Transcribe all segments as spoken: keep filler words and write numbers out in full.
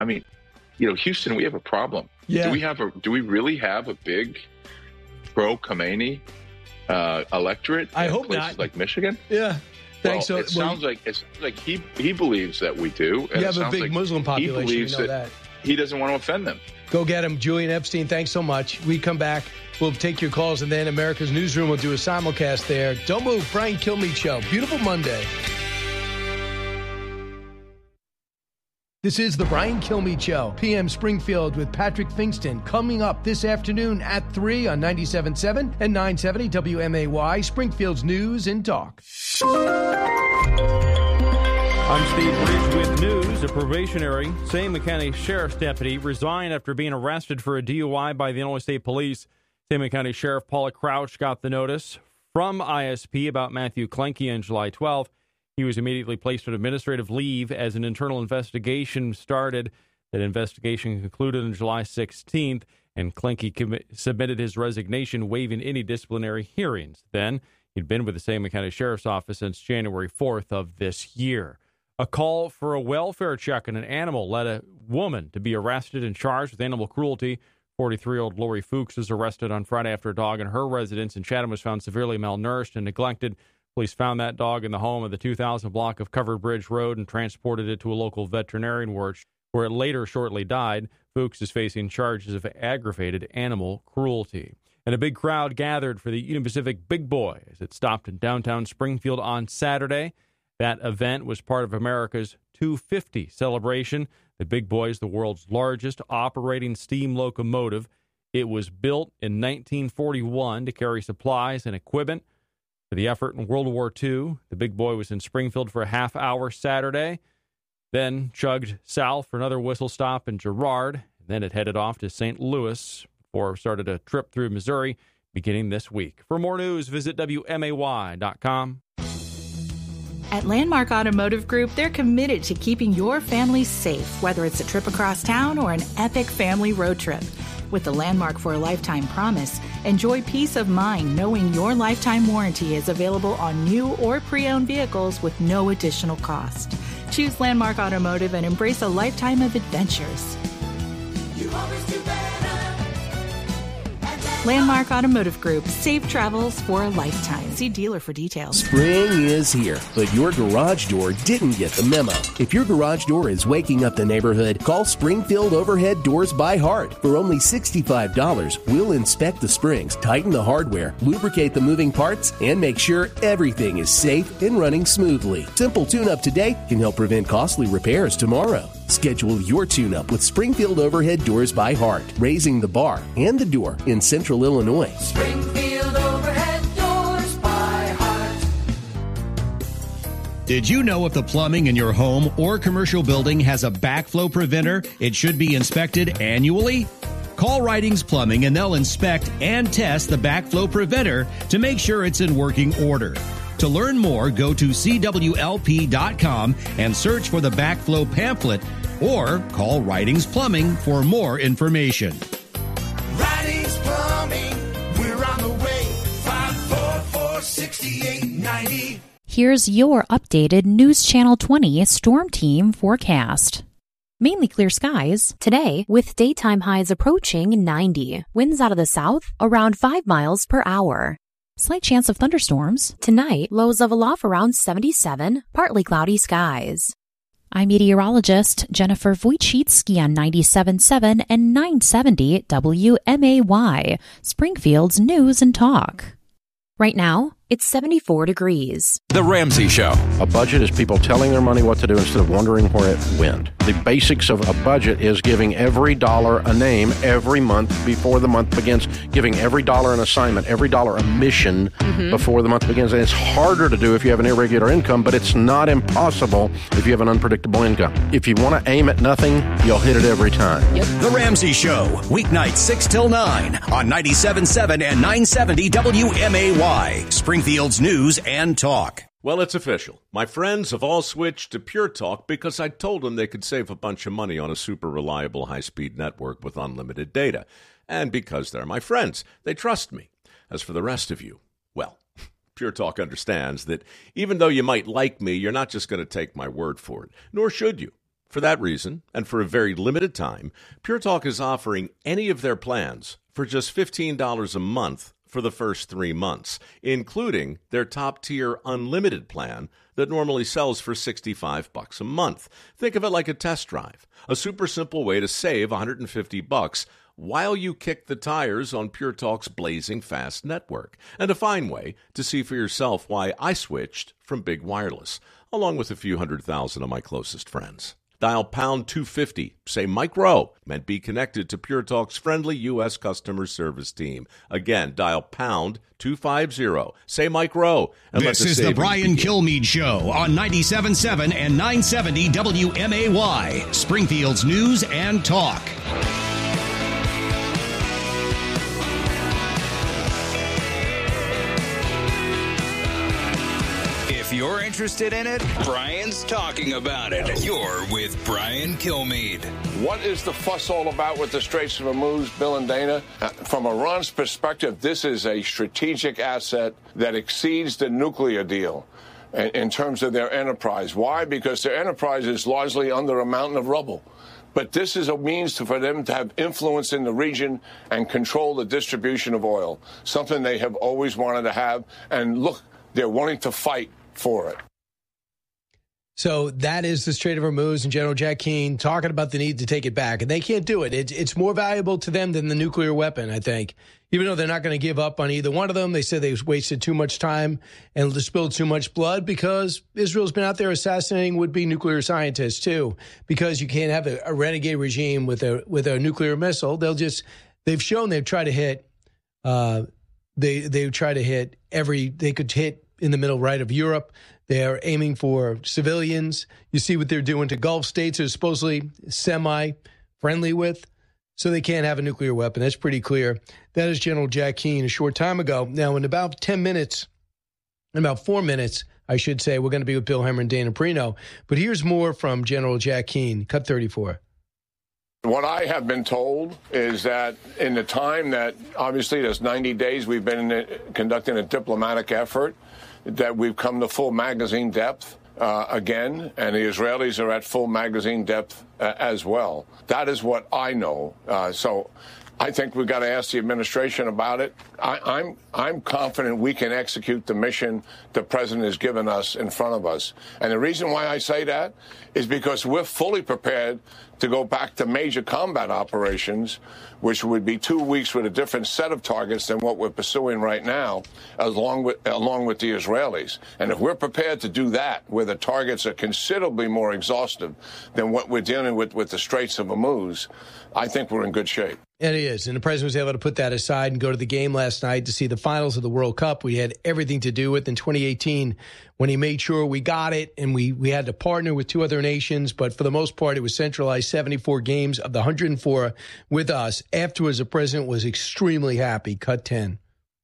I mean, you know, Houston, we have a problem. Yeah. Do we have a? Do we really have a big pro Khomeini uh, electorate? I in hope places not. like Michigan. Yeah. Thanks. Well, so, it sounds like it's like he he believes that we do. And you it have a sounds big like Muslim population. He believes we know that, that he doesn't want to offend them. Go get him, Julian Epstein. Thanks so much. We come back. We'll take your calls, and then America's Newsroom will do a simulcast there. Don't move. Brian Kilmeade Show. Beautiful Monday. This is the Brian Kilmeade Show, P M Springfield with Patrick Fingston, coming up this afternoon at three on ninety-seven point seven and nine seventy W M A Y, Springfield's News and Talk. I'm Steve Bridge with news. A probationary Saint County Sheriff's deputy resigned after being arrested for a D U I by the Illinois State Police. Saint County Sheriff Paula Crouch got the notice from I S P about Matthew Klenke on July twelfth. He was immediately placed on administrative leave as an internal investigation started. That investigation concluded on July sixteenth, and Klenke com- submitted his resignation, waiving any disciplinary hearings. Then, he'd been with the Saint County Sheriff's Office since January fourth of this year. A call for a welfare check on an animal led a woman to be arrested and charged with animal cruelty. forty-three-year-old Lori Fuchs was arrested on Friday after a dog in her residence in Chatham was found severely malnourished and neglected. Police found that dog in the home of the two thousand block of Covered Bridge Road and transported it to a local veterinarian ward, where it later shortly died. Fuchs is facing charges of aggravated animal cruelty. And a big crowd gathered for the Union Pacific Big Boy as it stopped in downtown Springfield on Saturday. That event was part of America's two fifty celebration. The Big Boy is the world's largest operating steam locomotive. It was built in nineteen forty-one to carry supplies and equipment for the effort in World War Two. The Big Boy was in Springfield for a half hour Saturday, then chugged south for another whistle stop in Girard, and then it headed off to Saint Louis before it started a trip through Missouri beginning this week. For more news, visit W M A Y dot com. At Landmark Automotive Group, they're committed to keeping your family safe, whether it's a trip across town or an epic family road trip. With the Landmark for a Lifetime promise, enjoy peace of mind knowing your lifetime warranty is available on new or pre-owned vehicles with no additional cost. Choose Landmark Automotive and embrace a lifetime of adventures. You always do better. Landmark Automotive Group. Safe travels for a lifetime. See dealer for details. Spring is here, but your garage door didn't get the memo. If your garage door is waking up the neighborhood, call Springfield Overhead Doors by Heart. For only sixty-five dollars, we'll inspect the springs, tighten the hardware, lubricate the moving parts, and make sure everything is safe and running smoothly. Simple tune-up today can help prevent costly repairs tomorrow. Schedule your tune-up with Springfield Overhead Doors by Heart, raising the bar and the door in Central Illinois. Springfield Overhead Doors by Heart. Did you know if the plumbing in your home or commercial building has a backflow preventer, it should be inspected annually? Call Ridings Plumbing and they'll inspect and test the backflow preventer to make sure it's in working order. To learn more, go to C W L P dot com and search for the backflow pamphlet or call Ridings Plumbing for more information. Ridings Plumbing, we're on the way. five four four, six eight nine zero. Here's your updated News Channel twenty Storm Team forecast. Mainly clear skies today with daytime highs approaching ninety. Winds out of the south around five miles per hour. Slight chance of thunderstorms. Tonight, lows of aloft around seventy-seven, partly cloudy skies. I'm meteorologist Jennifer Wojcicki on ninety-seven point seven and nine seventy W M A Y, Springfield's News and Talk. Right now, it's seventy-four degrees. The Ramsey Show. A budget is people telling their money what to do instead of wondering where it went. The basics of a budget is giving every dollar a name every month before the month begins, giving every dollar an assignment, every dollar a mission mm-hmm. before the month begins. And it's harder to do if you have an irregular income, but it's not impossible if you have an unpredictable income. If you want to aim at nothing, you'll hit it every time. Yep. The Ramsey Show, weeknights six till nine on ninety-seven point seven and nine seventy W M A Y, Springfield's News and Talk. Well, it's official. My friends have all switched to Pure Talk because I told them they could save a bunch of money on a super reliable high-speed network with unlimited data. And because they're my friends, they trust me. As for the rest of you, well, Pure Talk understands that even though you might like me, you're not just going to take my word for it, nor should you. For that reason, and for a very limited time, Pure Talk is offering any of their plans for just fifteen dollars a month for the first three months, including their top-tier unlimited plan that normally sells for sixty-five bucks a month. Think of it like a test drive, a super simple way to save one hundred fifty bucks while you kick the tires on Pure Talk's blazing fast network, and a fine way to see for yourself why I switched from Big Wireless, along with a few hundred thousand of my closest friends. Dial pound two fifty, say Mike Rowe, and be connected to Pure Talk's friendly U S customer service team. Again, dial pound two fifty, say Mike Rowe. And this let the is the Brian Kilmeade Show on ninety-seven point seven and nine seventy W M A Y, Springfield's News and Talk. If you're interested in it, Brian's talking about it. You're with Brian Kilmeade. What is the fuss all about with the Straits of Hormuz, Bill and Dana? Uh, from Iran's perspective, this is a strategic asset that exceeds the nuclear deal in, in terms of their enterprise. Why? Because their enterprise is largely under a mountain of rubble. But this is a means to, for them to have influence in the region and control the distribution of oil, something they have always wanted to have. And look, they're wanting to fight for it. So that is the Strait of Hormuz and General Jack Keane talking about the need to take it back. And they can't do it. It's, it's more valuable to them than the nuclear weapon, I think. Even though they're not going to give up on either one of them, they said they wasted too much time and spilled too much blood because Israel's been out there assassinating would-be nuclear scientists, too. Because you can't have a, a renegade regime with a with a nuclear missile. They'll just, they've shown they've tried to hit, uh, they, they try to hit every, they could hit in the middle right of Europe. They're aiming for civilians. You see what they're doing to Gulf states they're supposedly semi-friendly with. So they can't have a nuclear weapon. That's pretty clear. That is General Jack Keane a short time ago. Now, in about ten minutes, in about four minutes, I should say, we're going to be with Bill Hemmer and Dana Perino. But here's more from General Jack Keane, cut thirty-four. What I have been told is that in the time that, obviously, there's ninety days we've been in, conducting a diplomatic effort, that we've come to full magazine depth uh, again, and the Israelis are at full magazine depth uh, as well. That is what I know. Uh, so I think we've got to ask the administration about it. I, I'm I'm confident we can execute the mission the president has given us in front of us. And the reason why I say that is because we're fully prepared to go back to major combat operations, which would be two weeks with a different set of targets than what we're pursuing right now, along with along with the Israelis. And if we're prepared to do that, where the targets are considerably more exhaustive than what we're dealing with with the Straits of Hormuz, I think we're in good shape. And he is. And the president was able to put that aside and go to the game last night to see the finals of the World Cup. We had everything to do with in twenty eighteen when he made sure we got it, and we, we had to partner with two other nations. But for the most part, it was centralized seventy-four games of the one hundred four with us. Afterwards, the president was extremely happy. Cut ten.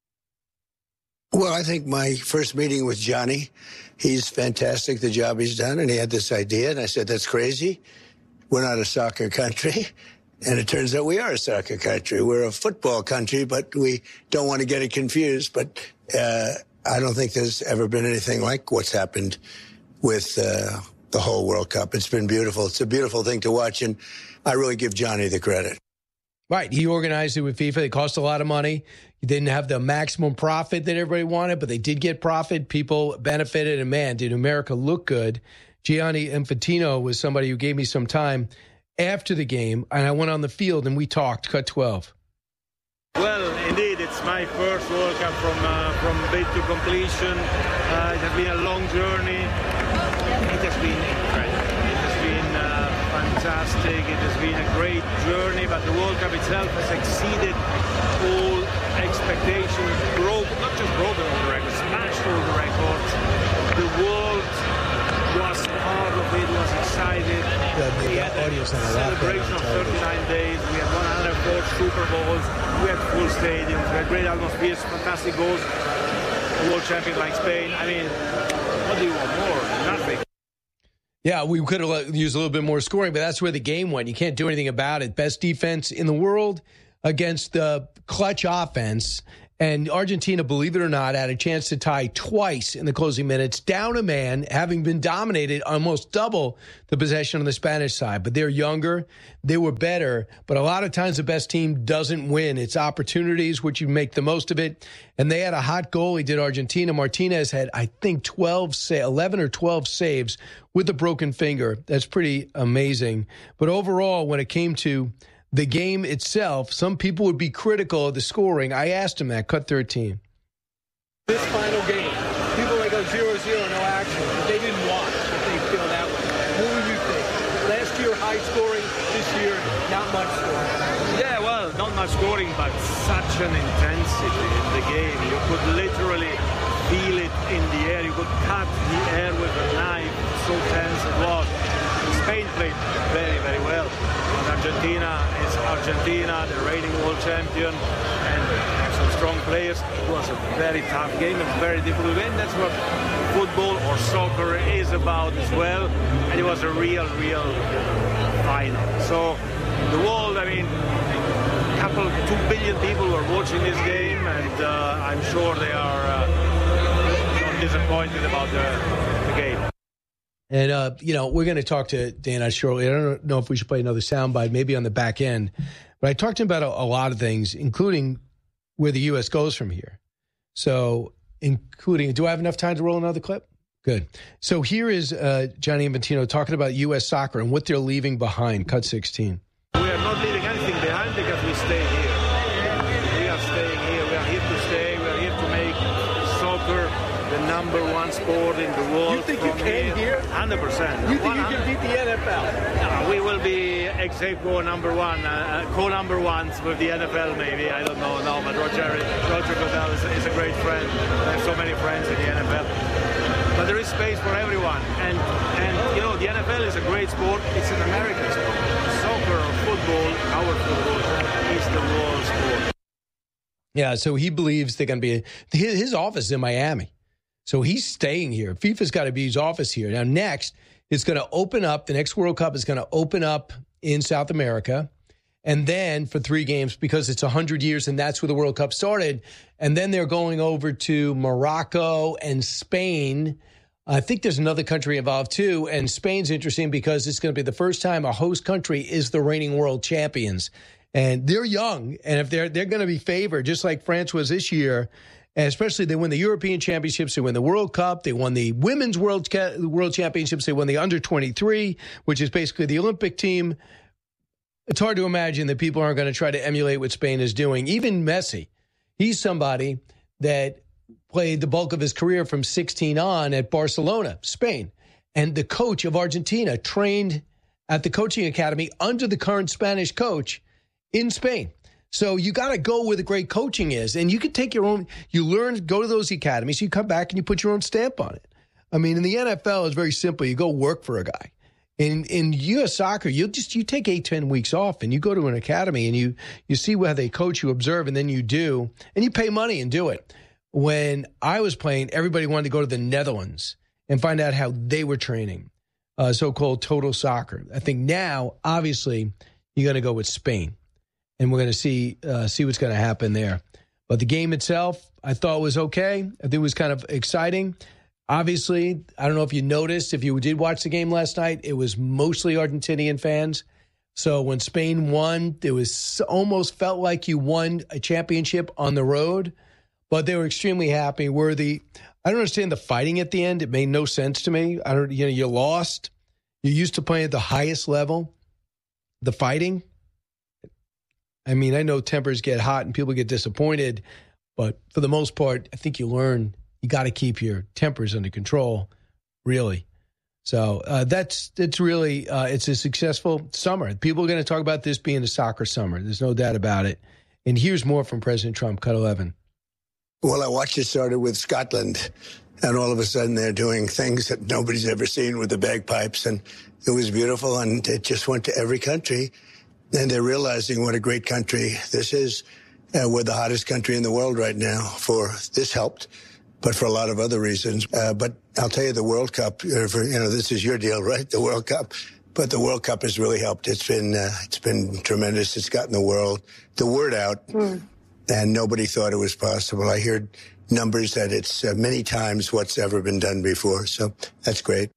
Well, I think my first meeting with Johnny, he's fantastic, the job he's done. And he had this idea, and I said, that's crazy. We're not a soccer country. And it turns out we are a soccer country. We're a football country, but we don't want to get it confused. But uh, I don't think there's ever been anything like what's happened with uh, the whole World Cup. It's been beautiful. It's a beautiful thing to watch, and I really give Johnny the credit. Right. He organized it with FIFA. They cost a lot of money. He didn't have the maximum profit that everybody wanted, but they did get profit. People benefited, and man, did America look good. Gianni Infantino was somebody who gave me some time after the game, and I went on the field and we talked. Cut twelve. Well, indeed, it's my first World Cup from uh, from bid to completion. Uh, it has been a long journey. It has been incredible. It has been uh, fantastic. It has been a great journey, but the World Cup itself has exceeded all expectations. Broke, not just broken all the records, smashed all the records. The world was part of it, was excited. The, we had a celebration of thirty-nine days. We had one hundred four Super Bowls. We had full stadiums. We had great atmospheres, fantastic goals. A world champion like Spain. I mean, what do you want more? Nothing. Yeah, we could have used a little bit more scoring, but that's where the game went. You can't do anything about it. Best defense in the world against the clutch offense. And Argentina, believe it or not, had a chance to tie twice in the closing minutes, down a man, having been dominated almost double the possession on the Spanish side. But they're younger. They were better. But a lot of times the best team doesn't win. It's opportunities, which you make the most of it. And they had a hot goalie, did Argentina. Martinez had, I think, twelve, eleven or twelve saves with a broken finger. That's pretty amazing. But overall, when it came to the game itself, some people would be critical of the scoring. I asked him that, cut thirteen. This final game, people may go zero zero, no action, but they didn't watch if they feel that way. What do you think? Last year, high scoring. This year, not much scoring. Yeah, well, not much scoring, but such an intensity in the game. You could literally feel it in the air. You could cut the air with a knife. So tense it was. Spain played very, very well. But Argentina is Argentina, the reigning world champion, and have some strong players. It was a very tough game and very difficult game. That's what football or soccer is about as well. And it was a real, real final. So the world, I mean, a couple, two billion people were watching this game, and uh, I'm sure they are uh, not disappointed about the, the game. And, uh, you know, we're going to talk to Dana shortly. I don't know if we should play another soundbite, maybe on the back end. But I talked to him about a, a lot of things, including where the U S goes from here. So, including, do I have enough time to roll another clip? Good. So here is uh, Gianni Infantino talking about U S soccer and what they're leaving behind. Cut sixteen. We are not leaving anything behind because we stay here. We are staying here. We are here to stay. We are here to make soccer the number one sport in the world. You think you can here? one hundred percent. You think you can beat the N F L? Uh, we will be ex aequo number one, uh, co-number ones with the N F L maybe. I don't know. No, but Roger, Roger Goodell is, is a great friend. I have so many friends in the N F L. But there is space for everyone. And, and you know, the N F L is a great sport. It's an American sport. Soccer or football, our football, is the world sport. Yeah, so he believes they're going to be – his, his office is in Miami. So he's staying here. FIFA's got to be his office here. Now, next, it's going to open up. The next World Cup is going to open up in South America. And then for three games, because it's one hundred years, and that's where the World Cup started. And then they're going over to Morocco and Spain. I think there's another country involved, too. And Spain's interesting because it's going to be the first time a host country is the reigning world champions. And they're young. And if they're, they're going to be favored, just like France was this year. And especially they win the European Championships, they win the World Cup, they won the Women's World World Championships, they won the under twenty-three, which is basically the Olympic team. It's hard to imagine that people aren't going to try to emulate what Spain is doing. Even Messi, he's somebody that played the bulk of his career from sixteen on at Barcelona, Spain. And the coach of Argentina trained at the coaching academy under the current Spanish coach in Spain. So you got to go where the great coaching is. And you can take your own, you learn, go to those academies, you come back and you put your own stamp on it. I mean, in the N F L, it's very simple. You go work for a guy. In in U S soccer, you just you take eight, ten weeks off and you go to an academy and you you see how they coach, you observe, and then you do, and you pay money and do it. When I was playing, everybody wanted to go to the Netherlands and find out how they were training, uh, so-called total soccer. I think now, obviously, you're going to go with Spain. And we're going to see uh, see what's going to happen there. But the game itself, I thought was okay. I think it was kind of exciting. Obviously, I don't know if you noticed, if you did watch the game last night, it was mostly Argentinian fans. So when Spain won, it was almost felt like you won a championship on the road. But they were extremely happy. Were the I don't understand the fighting at the end. It made no sense to me. I don't. You know, you lost. You're used to playing at the highest level. The fighting. I mean, I know tempers get hot and people get disappointed, but for the most part, I think you learn you got to keep your tempers under control, really. So uh, that's it's really uh, it's a successful summer. People are going to talk about this being a soccer summer. There's no doubt about it. And here's more from President Trump. Cut eleven. Well, I watched it started with Scotland, and all of a sudden they're doing things that nobody's ever seen with the bagpipes, and it was beautiful, and it just went to every country. And they're realizing what a great country this is. Uh, we're the hottest country in the world right now. For this helped, but for a lot of other reasons. Uh, but I'll tell you, the World Cup. Uh, for, you know, this is your deal, right? The World Cup. But the World Cup has really helped. It's been uh, it's been tremendous. It's gotten the world the word out. Mm. and nobody thought it was possible. I heard numbers that it's uh, many times what's ever been done before. So that's great.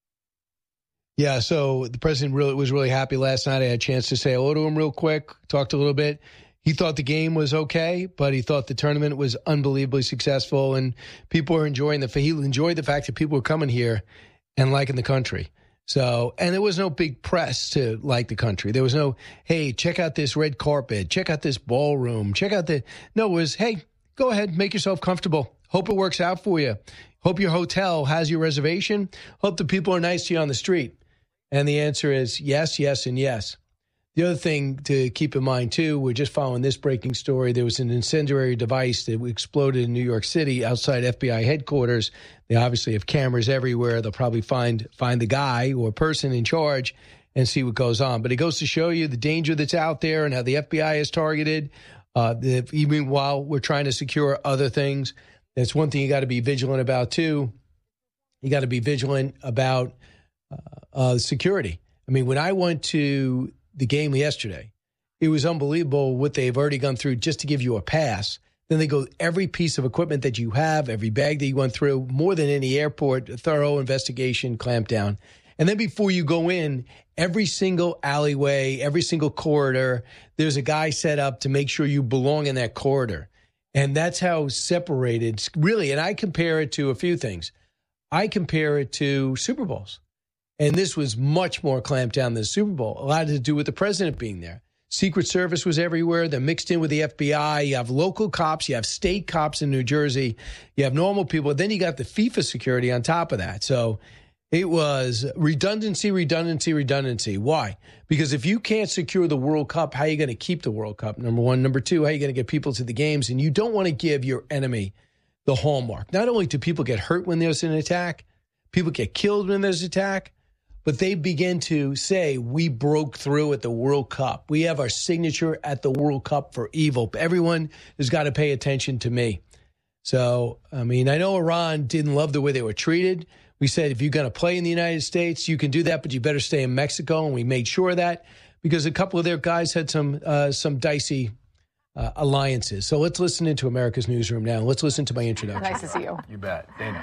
Yeah, so the president really was really happy last night. I had a chance to say hello to him real quick, talked a little bit. He thought the game was okay, but he thought the tournament was unbelievably successful, and people were enjoying the. He enjoyed the fact that people were coming here and liking the country. So, and there was no big press to like the country. There was no, hey, check out this red carpet, check out this ballroom, check out the. No, it was, hey, go ahead, make yourself comfortable. Hope it works out for you. Hope your hotel has your reservation. Hope the people are nice to you on the street. And the answer is yes, yes, and yes. The other thing to keep in mind, too, we're just following this breaking story. There was an incendiary device that exploded in New York City outside F B I headquarters. They obviously have cameras everywhere. They'll probably find find the guy or person in charge and see what goes on. But it goes to show you the danger that's out there and how the F B I is targeted, uh, the, even while we're trying to secure other things. That's one thing you got to be vigilant about, too. You got to be vigilant about uh, uh, security. I mean, when I went to the game yesterday, it was unbelievable what they've already gone through just to give you a pass. Then they go every piece of equipment that you have, every bag that you went through, more than any airport, a thorough investigation, clampdown. And then before you go in, every single alleyway, every single corridor, there's a guy set up to make sure you belong in that corridor. And that's how separated, really, and I compare it to a few things. I compare it to Super Bowls. And this was much more clamped down than the Super Bowl. A lot to do with the president being there. Secret Service was everywhere. They're mixed in with the F B I. You have local cops. You have state cops in New Jersey. You have normal people. Then you got the FIFA security on top of that. So it was redundancy, redundancy, redundancy. Why? Because if you can't secure the World Cup, how are you going to keep the World Cup? Number one. Number two, how are you going to get people to the games? And you don't want to give your enemy the hallmark. Not only do people get hurt when there's an attack, people get killed when there's an attack, but they begin to say, we broke through at the World Cup. We have our signature at the World Cup for evil. Everyone has got to pay attention to me. So, I mean, I know Iran didn't love the way they were treated. We said, if you're going to play in the United States, you can do that, but you better stay in Mexico. And we made sure of that because a couple of their guys had some uh, some dicey uh, alliances. So let's listen into America's Newsroom now. Let's listen to my introduction. Nice to see you. You bet. Dana.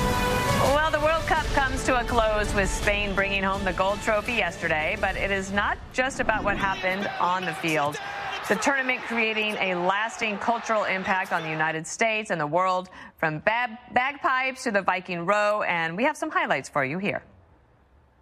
Well, the World Cup comes to a close with Spain bringing home the gold trophy yesterday, but it is not just about what happened on the field. The tournament creating a lasting cultural impact on the United States and the world, from bag- bagpipes to the Viking row, and we have some highlights for you here.